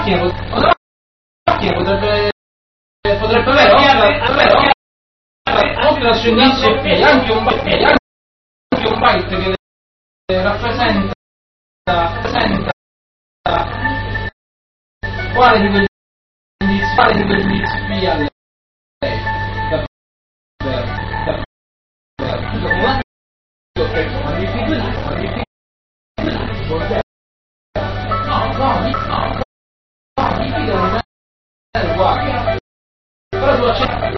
potrebbe avere oltre al suo indizio P anche un byte che rappresenta quale di quegli indizi P a lei. Però tu accetti